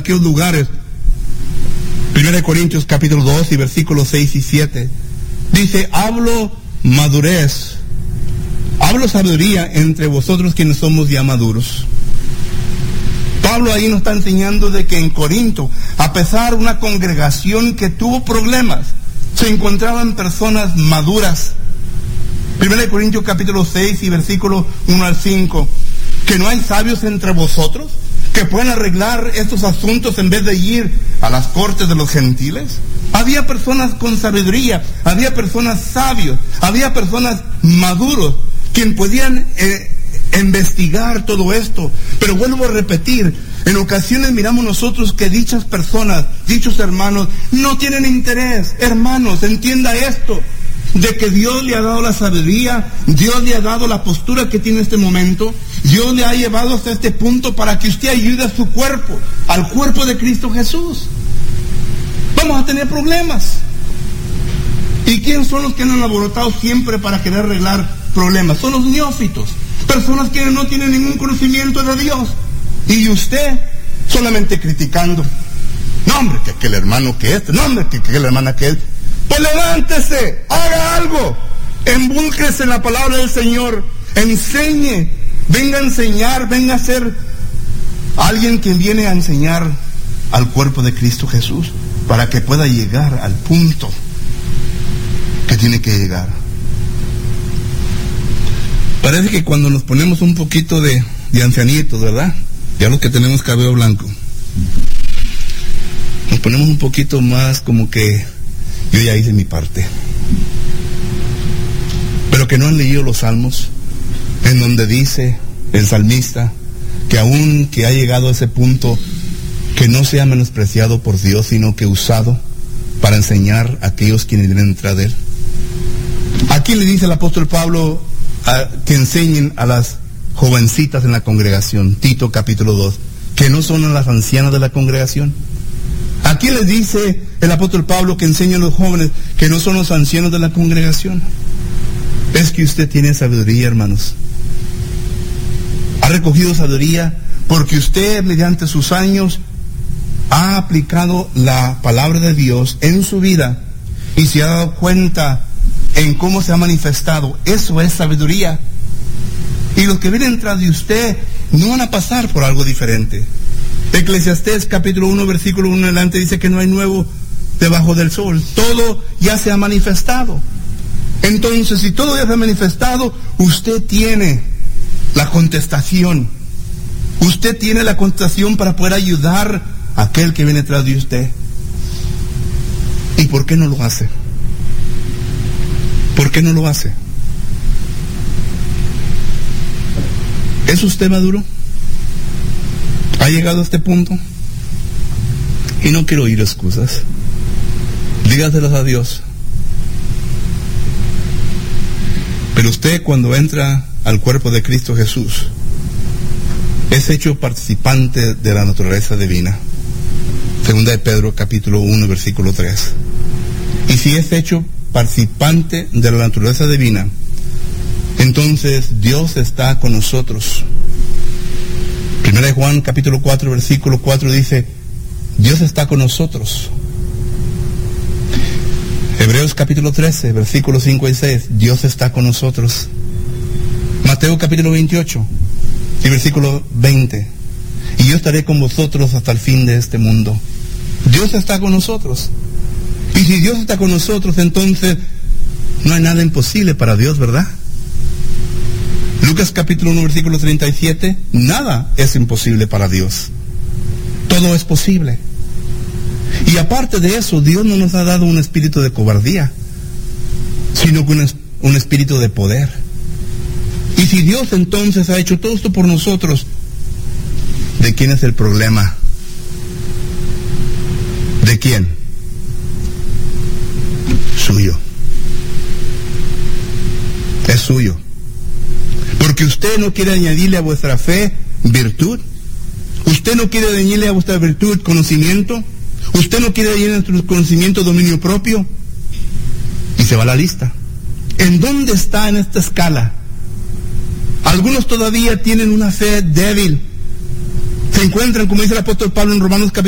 aquellos lugares. 1 Corintios capítulo 2 y versículos 6 y 7. Dice, hablo madurez, hablo sabiduría entre vosotros quienes somos ya maduros. Pablo ahí nos está enseñando de que en Corinto, a pesar de una congregación que tuvo problemas, se encontraban personas maduras. 1 Corintios capítulo 6 y versículo 1 al 5. Que no hay sabios entre vosotros que puedan arreglar estos asuntos en vez de ir a las cortes de los gentiles. Había personas con sabiduría, había personas sabios, había personas maduros quien podían investigar todo esto. Pero vuelvo a repetir, en ocasiones miramos nosotros que dichas personas, dichos hermanos, no tienen interés. Hermanos, entienda esto, de que Dios le ha dado la sabiduría, Dios le ha dado la postura que tiene en este momento, Dios le ha llevado hasta este punto para que usted ayude a su cuerpo, al cuerpo de Cristo Jesús. Vamos a tener problemas. ¿Y quiénes son los que han alborotado siempre para querer arreglar problemas? Son los neófitos, personas que no tienen ningún conocimiento de Dios. Y usted solamente criticando. No, hombre, que el hermano que este, no, hombre, que la hermana que es. Pues levántese, haga algo, embúlquese en la palabra del Señor, enseñe, venga a enseñar, venga a ser alguien que viene a enseñar al cuerpo de Cristo Jesús, para que pueda llegar al punto que tiene que llegar. Parece que cuando nos ponemos un poquito de ancianitos, ¿verdad? Ya los que tenemos cabello blanco, nos ponemos un poquito más como que yo ya hice mi parte. Pero que no han leído los salmos, en donde dice el salmista que aún que ha llegado a ese punto, que no sea menospreciado por Dios, sino que usado para enseñar a aquellos quienes vienen detrás de él. Aquí le dice el apóstol Pablo que enseñen a las jovencitas en la congregación, Tito capítulo 2, que no son las ancianas de la congregación. Aquí les dice el apóstol Pablo que enseña a los jóvenes que no son los ancianos de la congregación. Es que usted tiene sabiduría, hermanos. Ha recogido sabiduría porque usted, mediante sus años, ha aplicado la palabra de Dios en su vida y se ha dado cuenta en cómo se ha manifestado. Eso es sabiduría. Y los que vienen tras de usted no van a pasar por algo diferente. Eclesiastés capítulo 1 versículo 1 en adelante dice que no hay nuevo debajo del sol. Todo ya se ha manifestado. Entonces, si todo ya se ha manifestado, usted tiene la contestación. Usted tiene la contestación para poder ayudar a aquel que viene tras de usted. ¿Y por qué no lo hace? ¿Por qué no lo hace? ¿Es usted maduro? ¿Ha llegado a este punto? Y no quiero oír excusas. Dígaselas a Dios. Pero usted, cuando entra al cuerpo de Cristo Jesús, es hecho participante de la naturaleza divina. Segunda de Pedro capítulo 1 versículo 3. Y si es hecho participante de la naturaleza divina, entonces Dios está con nosotros. Primera de Juan capítulo 4 versículo 4 dice, Dios está con nosotros. Hebreos capítulo 13 versículos 5 y 6, Dios está con nosotros. Mateo capítulo 28 y versículo 20, y yo estaré con vosotros hasta el fin de este mundo. Dios está con nosotros. Y si Dios está con nosotros, entonces no hay nada imposible para Dios, ¿verdad? Lucas capítulo 1 versículo 37, nada es imposible para Dios. Todo es posible. Y aparte de eso, Dios no nos ha dado un espíritu de cobardía, sino un espíritu de poder. Y si Dios entonces ha hecho todo esto por nosotros, ¿de quién es el problema? ¿De quién? Suyo. Es suyo. Porque usted no quiere añadirle a vuestra fe virtud. Usted no quiere añadirle a vuestra virtud conocimiento. Usted no quiere añadirle a su conocimiento dominio propio. Y se va a la lista. ¿En dónde está en esta escala? Algunos todavía tienen una fe débil. Se encuentran, como dice el apóstol Pablo en Romanos capítulo